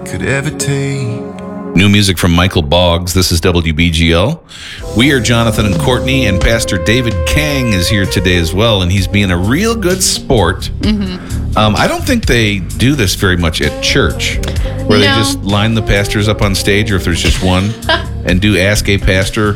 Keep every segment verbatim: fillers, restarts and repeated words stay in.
could ever take. New music from Michael Boggs. This is W B G L. We are Jonathan and Courtney, and Pastor David Kang is here today as well, and he's being a real good sport. Mm-hmm. Um, I don't think they do this very much at church, where no. they just line the pastors up on stage, or if there's just one, and do Ask a Pastor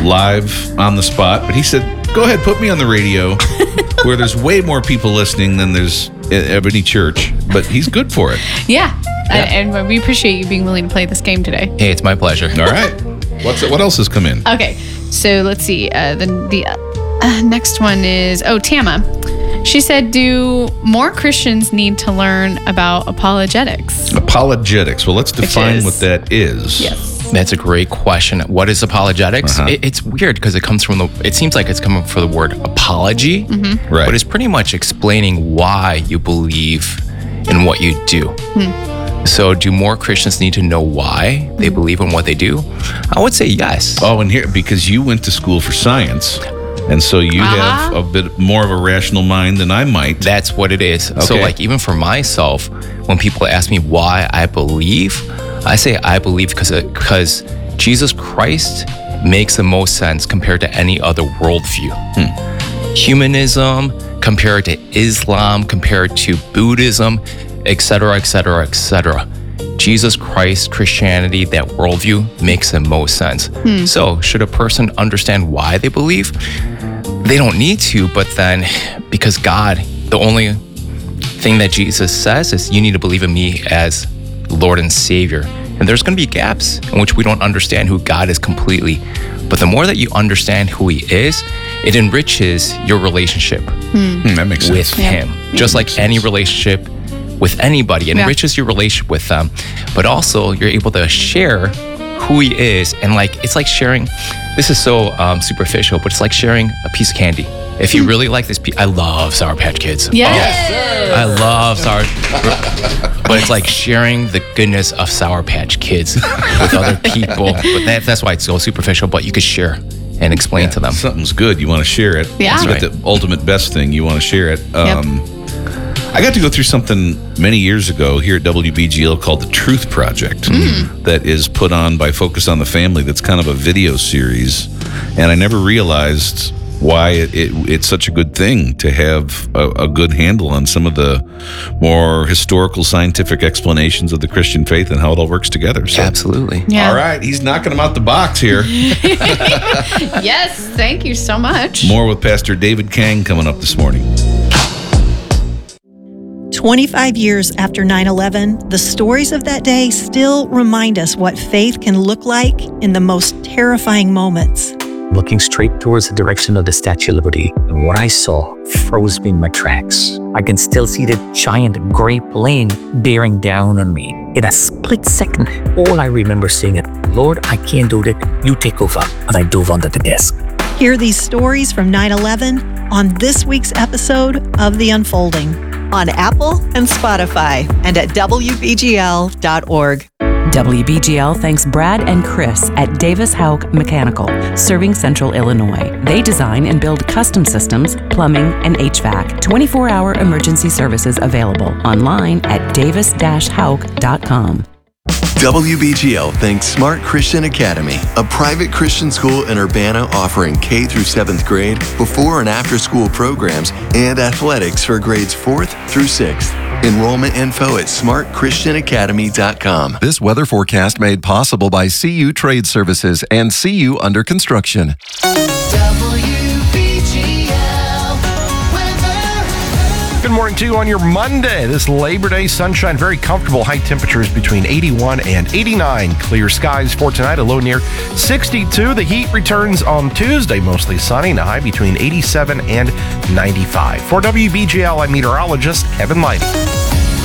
live on the spot. But he said, go ahead, put me on the radio, where there's way more people listening than there's at any church. But he's good for it. Yeah. Yeah. And we appreciate you being willing to play this game today. Hey, it's my pleasure. All right. What's what else has come in? Okay, so let's see. Uh, the the uh, next one is, oh, Tama. She said, do more Christians need to learn about apologetics? Apologetics. Well, let's define what that is. Yes. That's a great question. What is apologetics? Uh-huh. It, it's weird because it comes from the, it seems like it's coming from the word apology, mm-hmm. right? But it's pretty much explaining why you believe in what you do. Hmm. So do more Christians need to know why they believe in what they do? I would say yes. Oh, and here, because you went to school for science, and so you uh-huh. have a bit more of a rational mind than I might. That's what it is. Okay. So like even for myself, when people ask me why I believe, I say I believe because because Jesus Christ makes the most sense compared to any other worldview. Hmm. Humanism compared to Islam, compared to Buddhism, et cetera, et cetera, et cetera. Jesus Christ, Christianity, that worldview makes the most sense. Hmm. So should a person understand why they believe? They don't need to, but then because God, the only thing that Jesus says is you need to believe in me as Lord and Savior. And there's going to be gaps in which we don't understand who God is completely. But the more that you understand who he is, it enriches your relationship hmm. Hmm, that makes sense. with yeah. him. Yeah. Just like any relationship with anybody, it yeah. enriches your relationship with them, but also you're able to share who he is. And like, it's like sharing, this is so um, superficial, but it's like sharing a piece of candy. If you really like this piece, I love Sour Patch Kids. Yes. Oh, I love Sour, but it's like sharing the goodness of Sour Patch Kids with other people. But that, that's why it's so superficial, but you could share and explain yeah, to them. Something's good, you want to share it. Yeah. It's Right. the ultimate best thing, you want to share it. Um, Yep. I got to go through something many years ago here at W B G L called the Truth Project Mm. that is put on by Focus on the Family. That's kind of a video series. And I never realized why it, it, it's such a good thing to have a, a good handle on some of the more historical scientific explanations of the Christian faith and how it all works together. So, Absolutely. Yeah. all right, he's knocking them out the box here. Yes, thank you so much. More with Pastor David Kang coming up this morning. twenty-five years after nine eleven, the stories of that day still remind us what faith can look like in the most terrifying moments. Looking straight towards the direction of the Statue of Liberty, and what I saw froze me in my tracks. I can still see the giant gray plane bearing down on me. In a split second, all I remember saying is, Lord, I can't do it. You take over. And I dove under the desk. Hear these stories from nine eleven on this week's episode of The Unfolding. On Apple and Spotify and at W B G L dot org. W B G L thanks Brad and Chris at Davis Houck Mechanical, serving Central Illinois. They design and build custom systems, plumbing, and H V A C. twenty-four hour emergency services available online at davis dash houck dot com. W B G L thanks Smart Christian Academy, a private Christian school in Urbana offering K through seventh grade, before and after school programs, and athletics for grades fourth through sixth. Enrollment info at smart christian academy dot com. This weather forecast made possible by C U Trade Services and C U Under Construction. Good morning to you on your Monday. This Labor Day sunshine, very comfortable. High temperatures between eighty-one and eighty-nine. Clear skies for tonight, a low near sixty-two. The heat returns on Tuesday, mostly sunny, and a high between eighty-seven and ninety-five. For W B G L, I'm meteorologist Kevin Lighty.